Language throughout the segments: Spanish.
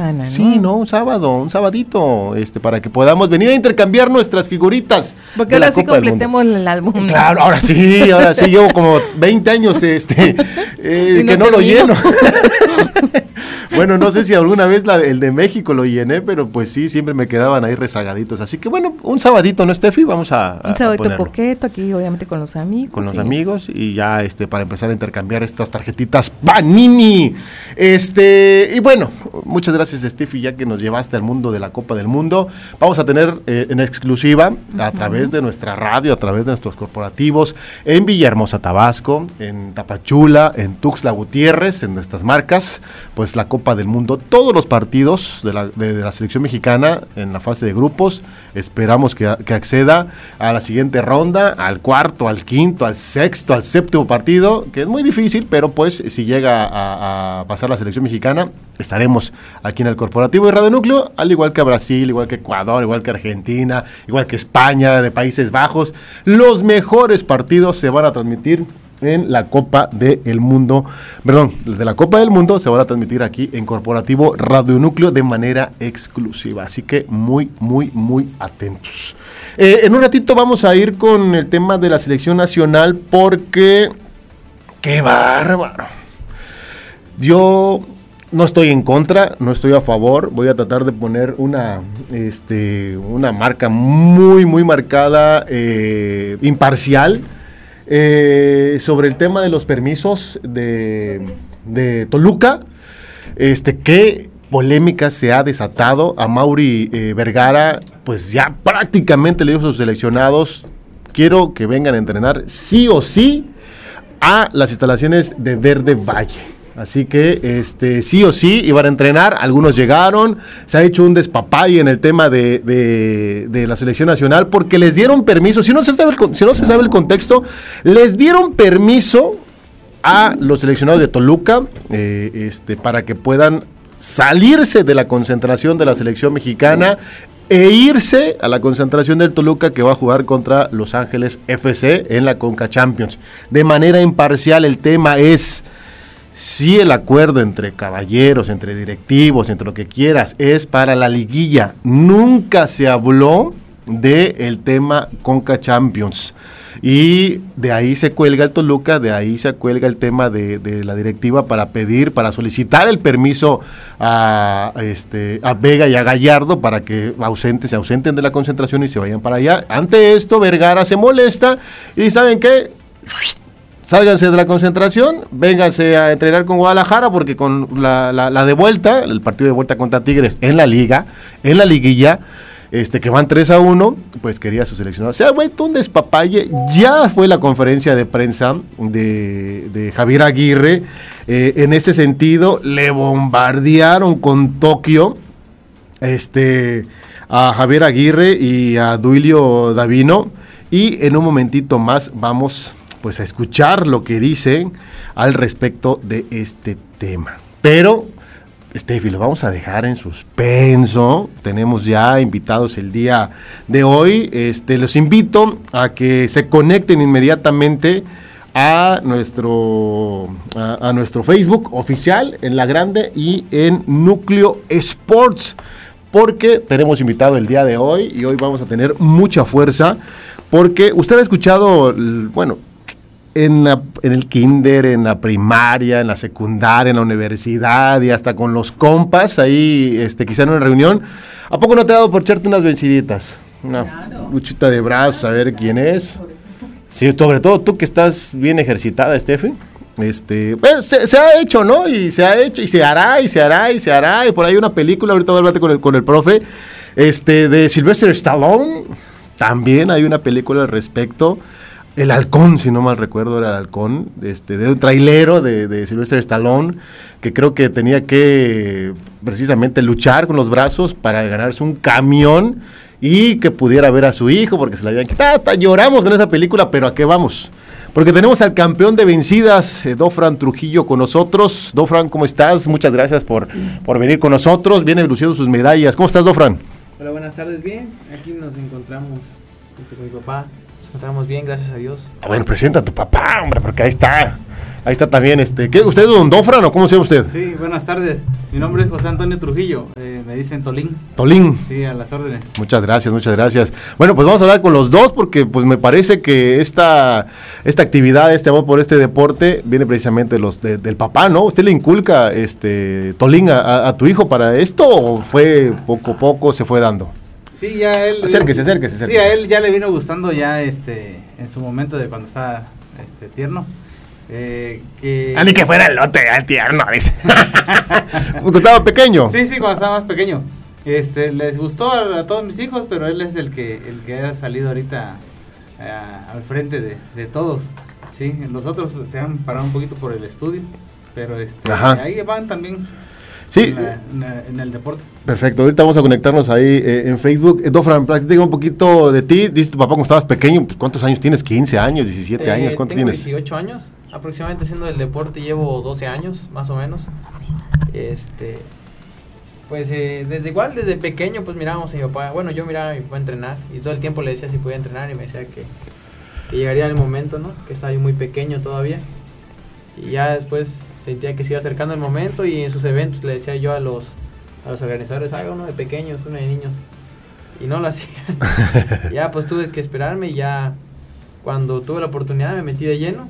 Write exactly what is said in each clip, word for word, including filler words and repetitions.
semana, ¿no? Sí, no, un sábado, un sabadito, este, para que podamos venir a intercambiar nuestras figuritas. Porque ahora sí completemos el álbum. Claro, ahora sí, ahora sí, llevo como veinte años este, eh, no que no termino. Lo lleno. Bueno, no sé si alguna vez la, el de México lo llené, pero pues sí, siempre me quedaban ahí rezagaditos. Así que bueno, un sabadito, ¿no, Steffi? Vamos a, a Un sabadito coqueto aquí, obviamente con los amigos. Con los sí. amigos y ya este para empezar a intercambiar estas tarjetitas Panini. Este, y bueno, muchas gracias, Steffi, ya que nos llevaste al mundo de la Copa del Mundo. Vamos a tener eh, en exclusiva, uh-huh. a través de nuestra radio, a través de nuestros corporativos, en Villahermosa, Tabasco, en Tapachula, en Tuxtla Gutiérrez, en nuestras marcas, pues la Copa del Mundo, todos los partidos de la, de, de la selección mexicana en la fase de grupos. Esperamos que, que acceda a la siguiente ronda, al cuarto, al quinto, al sexto, al séptimo partido, que es muy difícil, pero pues si llega a, a pasar la selección mexicana, estaremos aquí en el corporativo de Radio Núcleo, al igual que Brasil, igual que Ecuador, igual que Argentina, igual que España, de Países Bajos. Los mejores partidos se van a transmitir en la Copa del Mundo, perdón, de la Copa del Mundo se van a transmitir aquí en Corporativo Radio Núcleo de manera exclusiva, así que muy, muy, muy atentos. Eh, en un ratito vamos a ir con el tema de la selección nacional porque, ¡qué bárbaro! Yo no estoy en contra, no estoy a favor, voy a tratar de poner una, este, una marca muy, muy marcada, eh, imparcial, Eh, sobre el tema de los permisos de, de Toluca. Este, qué polémica se ha desatado. A Mauri eh, Vergara, pues ya prácticamente le dijo a sus seleccionados: quiero que vengan a entrenar sí o sí a las instalaciones de Verde Valle. Así que este sí o sí iban a entrenar, algunos llegaron, se ha hecho un despapalle en el tema de, de, de la selección nacional porque les dieron permiso, si no se sabe el, si no se sabe el contexto, les dieron permiso a los seleccionados de Toluca eh, este, para que puedan salirse de la concentración de la selección mexicana e irse a la concentración del Toluca que va a jugar contra Los Ángeles F C en la Conca Champions. De manera imparcial, el tema es: si el acuerdo entre caballeros, entre directivos, entre lo que quieras, es para la liguilla, nunca se habló del tema Conca Champions. Y de ahí se cuelga el Toluca, de ahí se cuelga el tema de, de la directiva para pedir, para solicitar el permiso a, este, a Vega y a Gallardo para que ausentes, se ausenten de la concentración y se vayan para allá. Ante esto, Vergara se molesta y ¿saben qué? Sálganse de la concentración, vénganse a entrenar con Guadalajara, porque con la, la, la de vuelta, el partido de vuelta contra Tigres en la liga, en la liguilla, este que van tres a uno, pues quería su seleccionado. Se ha vuelto un despapalle. Ya fue la conferencia de prensa de, de Javier Aguirre. Eh, en ese sentido, le bombardearon con Tokio este, a Javier Aguirre y a Duilio Davino. Y en un momentito más vamos pues a escuchar lo que dicen al respecto de este tema. Pero, Steffi, lo vamos a dejar en suspenso. Tenemos ya invitados el día de hoy. Este, los invito a que se conecten inmediatamente a nuestro, a, a nuestro Facebook oficial en La Grande y en Núcleo Sports, porque tenemos invitado el día de hoy y hoy vamos a tener mucha fuerza, porque usted ha escuchado, bueno, En, la, en el kinder, en la primaria, en la secundaria, en la universidad y hasta con los compas ahí, este, quizá en una reunión, ¿a poco no te ha dado por echarte unas venciditas? Una claro. luchita de brazos, a ver quién es. Sí, sobre todo tú que estás bien ejercitada, Steffi. Este, bueno, se, se ha hecho, ¿no? Y se ha hecho, y se hará, y se hará, y se hará. Y por ahí una película, ahorita voy a hablarte con el, con el profe, este, de Sylvester Stallone. También hay una película al respecto. El Halcón, si no mal recuerdo, era el Halcón, este, de un trailero de, de Sylvester Stallone, que creo que tenía que precisamente luchar con los brazos para ganarse un camión y que pudiera ver a su hijo, porque se la habían quitado. Lloramos con esa película, pero ¿a qué vamos? Porque tenemos al campeón de vencidas, eh, Dofran Trujillo, con nosotros. Dofran, ¿cómo estás? Muchas gracias por, por venir con nosotros. Viene luciendo sus medallas. ¿Cómo estás, Dofran? Hola, buenas tardes. Bien, aquí nos encontramos junto con mi papá. Estamos bien, gracias a Dios. Ah, bueno, presenta a tu papá, hombre, porque ahí está. Ahí está también, este, ¿qué? ¿Usted es don Dofran o cómo se llama usted? Sí, buenas tardes. Mi nombre es José Antonio Trujillo, eh, me dicen Tolín. Tolín. Sí, a las órdenes. Muchas gracias, muchas gracias. Bueno, pues vamos a hablar con los dos porque pues me parece que esta, esta actividad, este amor por este deporte viene precisamente de los de, del papá, ¿no? ¿Usted le inculca, este, Tolín, a, a tu hijo para esto o fue poco a poco se fue dando? Sí, ya él... Acérquese, acérquese, acérquese. Sí, a él ya le vino gustando ya este en su momento de cuando estaba este, tierno. Eh, que... Ah, ni que fuera el lote, el tierno, dice. Porque estaba pequeño. Sí, sí, cuando estaba más pequeño. Este, les gustó a, a todos mis hijos, pero él es el que el que ha salido ahorita a, al frente de, de todos. Sí, los otros se han parado un poquito por el estudio, pero este, ahí van también. Sí. En, la, en, la, en el deporte. Perfecto, ahorita vamos a conectarnos ahí eh, en Facebook. Eh, Dofran, platícame un poquito de ti. Dice tu papá cuando estabas pequeño, pues, ¿cuántos años tienes? ¿quince años, diecisiete eh, años? ¿Cuánto tengo tienes? dieciocho años, aproximadamente haciendo el deporte llevo doce años, más o menos. Este, pues eh, desde igual, desde pequeño, pues mirábamos a mi papá. Bueno, yo miraba a mi papá entrenar y todo el tiempo le decía si podía entrenar y me decía que, que llegaría el momento, ¿no? Que estaba yo muy pequeño todavía. Y ya después sentía que se iba acercando el momento y en sus eventos le decía yo a los a los organizadores, haga uno de pequeños, uno de niños, y no lo hacía. Ya pues tuve que esperarme y ya cuando tuve la oportunidad me metí de lleno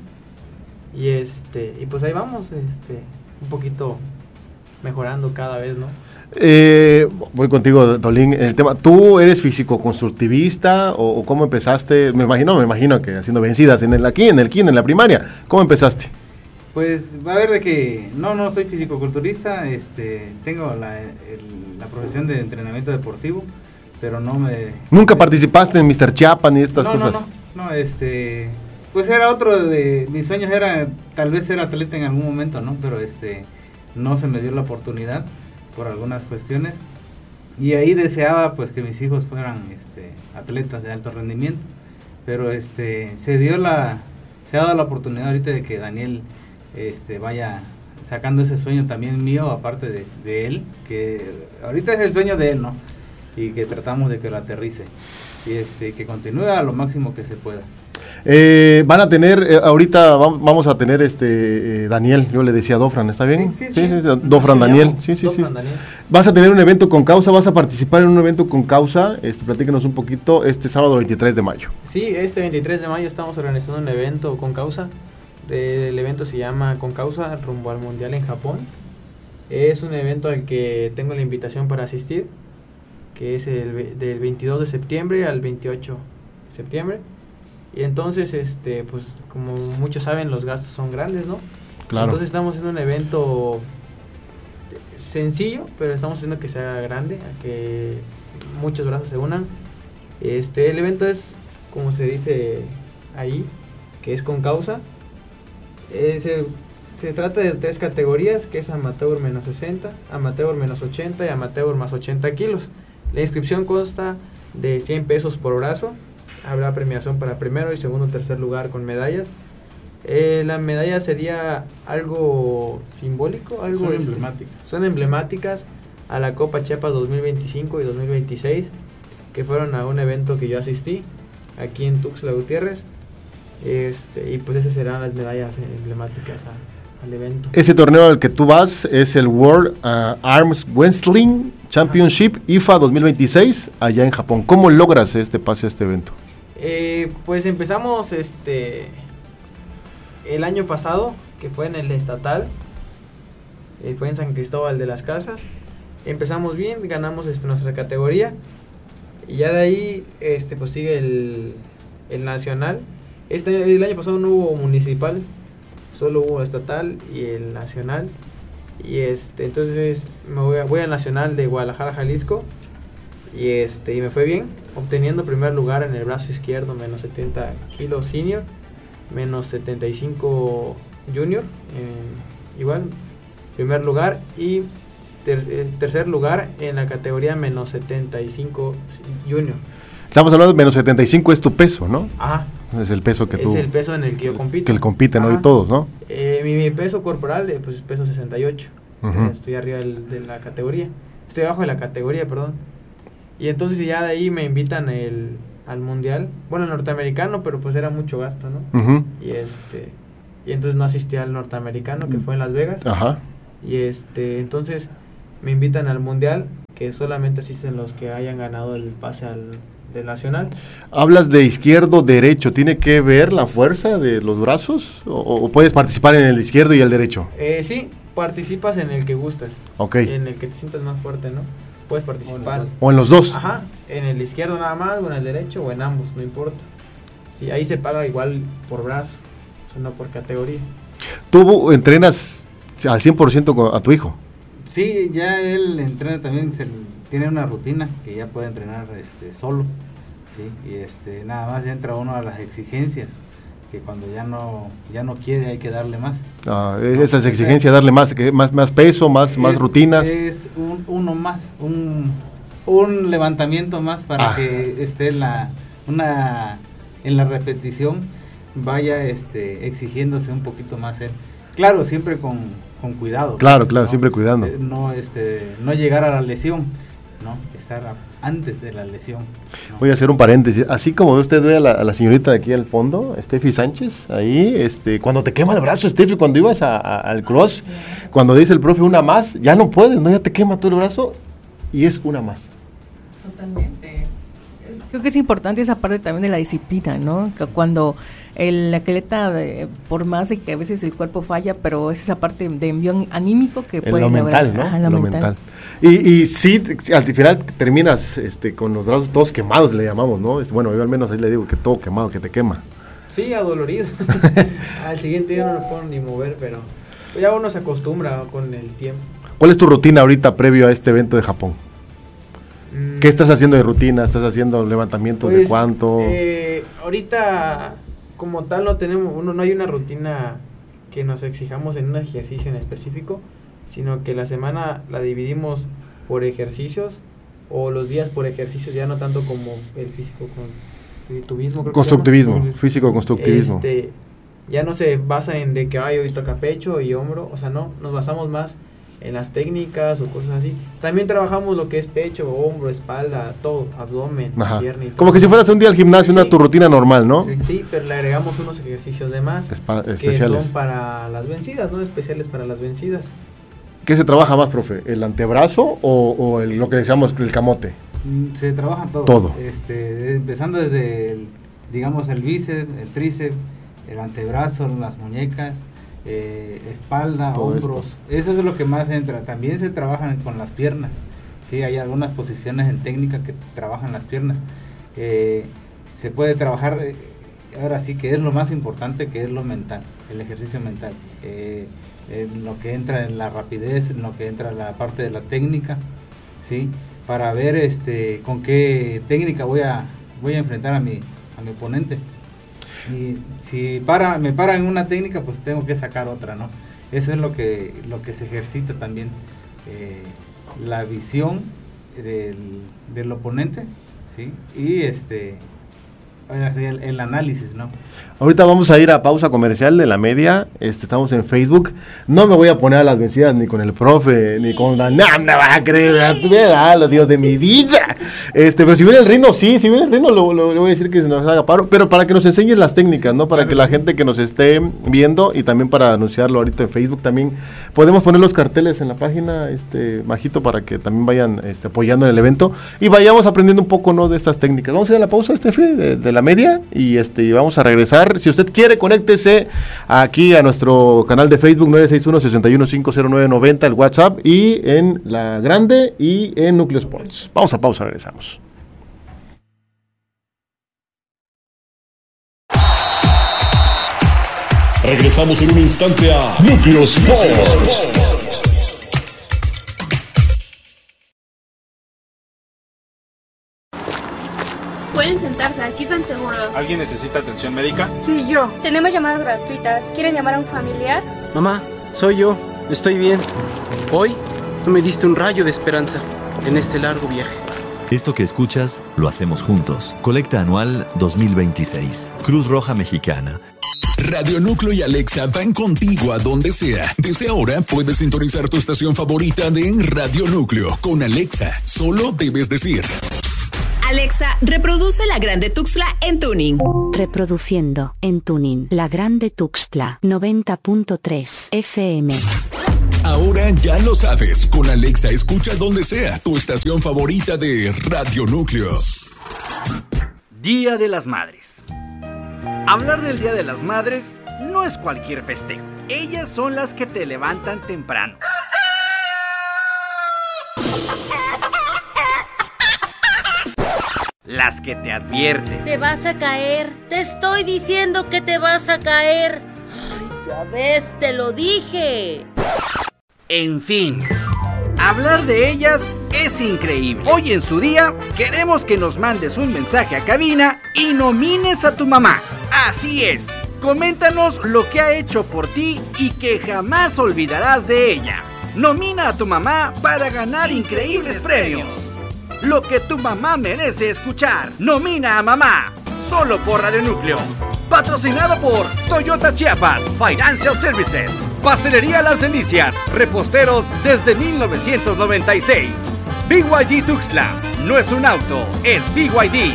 y este y pues ahí vamos, este un poquito mejorando cada vez, ¿no? Eh, voy contigo, Tolín, el tema, ¿tú eres físico-constructivista o, o cómo empezaste? Me imagino, me imagino que haciendo vencidas en el aquí, en el kin, en la primaria. ¿Cómo empezaste? Pues va a ver de que no, no soy fisicoculturista, este, tengo la, el, la profesión de entrenamiento deportivo, pero no me... ¿Nunca participaste en mister Chiapas ni estas no, cosas? No, no, no, este, pues era otro de mis sueños, era tal vez ser atleta en algún momento, ¿no? Pero este, no se me dio la oportunidad por algunas cuestiones y ahí deseaba pues que mis hijos fueran este, atletas de alto rendimiento, pero este, se dio la, se ha dado la oportunidad ahorita de que Daniel este vaya sacando ese sueño también mío, aparte de, de él, que ahorita es el sueño de él, ¿no? Y que tratamos de que lo aterrice y este que continúe a lo máximo que se pueda. Eh, van a tener, eh, ahorita vamos a tener este eh, Daniel, yo le decía Dofran, ¿está bien? Sí, sí, sí. sí, sí Dofran Daniel, sí, sí, Dofran sí. Daniel. Vas a tener un evento con causa, vas a participar en un evento con causa, este, platícanos un poquito, este sábado veintitrés de mayo. Sí, este veintitrés de mayo estamos organizando un evento con causa. El evento se llama Con Causa rumbo al Mundial en Japón. Es un evento al que tengo la invitación para asistir, que es el del veintidós de septiembre al veintiocho de septiembre. Y entonces, este, pues como muchos saben, los gastos son grandes, ¿no? Claro. Entonces estamos haciendo un evento sencillo, pero estamos haciendo que sea grande, a que muchos brazos se unan. Este, el evento es, como se dice ahí, que es con causa. Eh, se, se trata de tres categorías, que es amateur menos sesenta, amateur menos ochenta y amateur más ochenta kilos. La inscripción consta de cien pesos por brazo. Habrá premiación para primero y segundo tercer lugar con medallas. Eh, la medalla sería algo simbólico, algo son es, emblemáticas. Son emblemáticas a la Copa Chiapas dos mil veinticinco y dos mil veintiséis, que fueron a un evento que yo asistí aquí en Tuxtla Gutiérrez. Este, y pues esas serán las medallas emblemáticas a, al evento. Ese torneo al que tú vas es el World uh, Arms Wrestling Championship I F A dos mil veintiséis allá en Japón. ¿Cómo logras este pase a este evento? Eh, pues empezamos este el año pasado, que fue en el estatal, eh, fue en San Cristóbal de las Casas. Empezamos bien, ganamos este, nuestra categoría y ya de ahí este pues sigue el, el nacional. Este, el año pasado no hubo municipal, solo hubo estatal y el nacional. Y este, entonces me voy, a, voy al nacional de Guadalajara, Jalisco. Y este, y me fue bien, obteniendo primer lugar en el brazo izquierdo, menos setenta kilos senior, menos setenta y cinco junior, eh, igual, primer lugar. Y ter, el tercer lugar en la categoría menos setenta y cinco junior. Estamos hablando de menos setenta y cinco es tu peso, ¿no? Ajá. Es el peso que es tú... el peso en el que yo compito. Que le compiten hoy todos, ¿no? Eh, mi, mi peso corporal, eh, pues es peso sesenta y ocho. Uh-huh. Estoy arriba del, de la categoría. Estoy abajo de la categoría, perdón. Y entonces ya de ahí me invitan el, al mundial. Bueno, el norteamericano, pero pues era mucho gasto, ¿no? Uh-huh. Y este... y entonces no asistí al norteamericano que fue en Las Vegas. Ajá. Y este, entonces me invitan al mundial, que solamente asisten los que hayan ganado el pase al del nacional. Hablas de izquierdo, derecho, ¿tiene que ver la fuerza de los brazos? ¿O, o puedes participar en el izquierdo y el derecho? Eh, sí, participas en el que gustes. Ok. En el que te sientas más fuerte, ¿no? Puedes participar. O en los dos. Ajá, en el izquierdo nada más, o en el derecho, o en ambos, no importa. Sí, ahí se paga igual por brazo, no por categoría. ¿Tú entrenas al cien por ciento a tu hijo? Sí, ya él entrena también, se, tiene una rutina que ya puede entrenar este solo, sí, y este nada más ya entra uno a las exigencias, que cuando ya no ya no quiere hay que darle más. Ah, esas exigencias, darle más más más peso, más es, más rutinas. Es un, uno más, un, un levantamiento más para ah. que esté en la una en la repetición vaya este exigiéndose un poquito más él. Claro, siempre con, con cuidado. Claro, claro, ¿no? siempre cuidando. Eh, no, este, no llegar a la lesión, ¿no? Estar a, antes de la lesión, ¿no? Voy a hacer un paréntesis. Así como usted ve a la, a la señorita de aquí al fondo, Steffi Sánchez, ahí, este, cuando te quema el brazo, Steffi, cuando ibas a, a, al cross, cuando dice el profe una más, ya no puedes, ¿no? Ya te quema todo el brazo y es una más. Totalmente. Creo que es importante esa parte también de la disciplina, ¿no? Que cuando el atleta, de, por más de que a veces el cuerpo falla, pero es esa parte de envío anímico que puede lo lograr. mental, ¿no? Ajá, lo lo mental. mental. Y, y sí, al final terminas este, con los brazos todos quemados, le llamamos, ¿no? Bueno, yo al menos ahí le digo que todo quemado, que te quema. Sí, adolorido. Al siguiente día no lo puedo ni mover, pero ya uno se acostumbra con el tiempo. ¿Cuál es tu rutina ahorita previo a este evento de Japón? Mm. ¿Qué estás haciendo de rutina? ¿Estás haciendo levantamientos pues, de cuánto? Eh, ahorita, como tal, no tenemos, uno no hay una rutina que nos exijamos en un ejercicio en específico, sino que la semana la dividimos por ejercicios o los días por ejercicios, ya no tanto como el físico constructivismo. Creo constructivismo, que físico constructivismo. Este, ya no se basa en de que ay, hoy toca pecho y hombro, o sea, no, nos basamos más en las técnicas o cosas así. También trabajamos lo que es pecho, hombro, espalda, todo, abdomen, Ajá. pierna y todo. Como que si fueras un día al gimnasio, sí. Una tu rutina normal, ¿no? Sí, sí, pero le agregamos unos ejercicios de más Espa- que especiales. son para las vencidas, ¿no? Especiales para las vencidas. ¿Qué se trabaja más, profe? ¿El antebrazo o, o el, lo que decíamos, el camote? Se trabaja todo. Todo. Este, empezando desde, el, digamos, el bíceps, el tríceps, el antebrazo, las muñecas, eh, espalda, todo hombros. Esto. Eso es lo que más entra. También se trabajan con las piernas. Sí, hay algunas posiciones en técnica que trabajan las piernas. Eh, se puede trabajar, eh, ahora sí que es lo más importante, que es lo mental, el ejercicio mental. Eh, en lo que entra en la rapidez, en lo que entra en la parte de la técnica, ¿sí? Para ver este con qué técnica voy a voy a enfrentar a mi a mi oponente. Y si para me para en una técnica, pues tengo que sacar otra, ¿no? Eso es lo que lo que se ejercita también, eh, la visión del, del oponente, ¿sí? Y este el, el análisis, ¿no? Ahorita vamos a ir a pausa comercial de la media. Este, estamos en Facebook. No me voy a poner a las vencidas ni con el profe, ni con la... No, no va a creer, ah, los Dios de mi vida. Este, pero si viene el Rino, sí, si viene el Rino, lo, lo, le voy a decir que se nos haga paro. Pero para que nos enseñen las técnicas, ¿no? Para que la gente que nos esté viendo y también para anunciarlo ahorita en Facebook también. Podemos poner los carteles en la página, este, Majito, para que también vayan este, apoyando en el evento y vayamos aprendiendo un poco, ¿no? De estas técnicas. Vamos a ir a la pausa, Estefi, de, de la media y este y vamos a regresar. Si usted quiere, conéctese aquí a nuestro canal de Facebook nueve seis uno, seis uno cinco cero nueve nueve cero, el WhatsApp, y en La Grande y en Núcleo Sports. Pausa, pausa, regresamos. Regresamos en un instante a Núcleo Sports. Pueden sentarse, aquí están seguros. ¿Alguien necesita atención médica? Sí, yo. Tenemos llamadas gratuitas. ¿Quieren llamar a un familiar? Mamá, soy yo. Estoy bien. Hoy tú me diste un rayo de esperanza en este largo viaje. Esto que escuchas lo hacemos juntos. Colecta anual dos mil veintiséis. Cruz Roja Mexicana. Radio Núcleo y Alexa van contigo a donde sea. Desde ahora puedes sintonizar tu estación favorita de Radio Núcleo con Alexa. Solo debes decir: Alexa, reproduce La Grande Tuxtla en Tuning. Reproduciendo en Tuning La Grande Tuxtla noventa punto tres F M. Ahora ya lo sabes, con Alexa escucha donde sea tu estación favorita de Radio Núcleo. Día de las Madres. Hablar del Día de las Madres no es cualquier festejo. Ellas son las que te levantan temprano. Las que te advierten. Te vas a caer. Te estoy diciendo que te vas a caer. Ay, ya ves, te lo dije. En fin, hablar de ellas es increíble. Hoy en su día queremos que nos mandes un mensaje a cabina y nomines a tu mamá. Así es, coméntanos lo que ha hecho por ti y que jamás olvidarás de ella. Nomina a tu mamá para ganar increíbles premios. Lo que tu mamá merece escuchar. Nomina a mamá, solo por Radio Núcleo. Patrocinado por Toyota Chiapas Financial Services, Pastelería Las Delicias, reposteros desde mil novecientos noventa y seis. B Y D Tuxtla, no es un auto, es B Y D.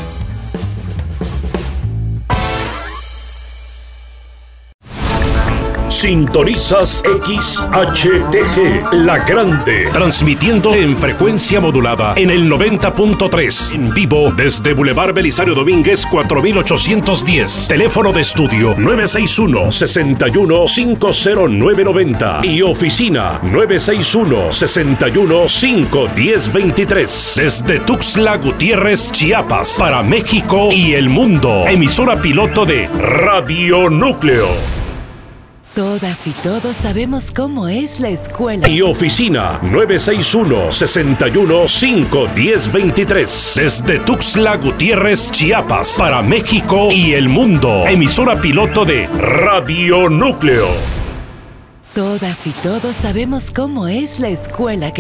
Sintonizas X H T G, La Grande, transmitiendo en frecuencia modulada en el noventa punto tres, en vivo desde Boulevard Belisario Domínguez cuatro mil ochocientos diez, teléfono de estudio nueve seis uno, seis uno cinco cero nueve nueve cero y oficina nueve seis uno, seis uno cinco uno cero dos tres, desde Tuxtla Gutiérrez, Chiapas, para México y el mundo, emisora piloto de Radio Núcleo. Todas y todos sabemos cómo es la escuela. Y oficina nueve seis uno, seis uno cinco uno cero dos tres. Desde Tuxtla Gutiérrez, Chiapas, para México y el mundo. Emisora piloto de Radio Núcleo. Todas y todos sabemos cómo es la escuela que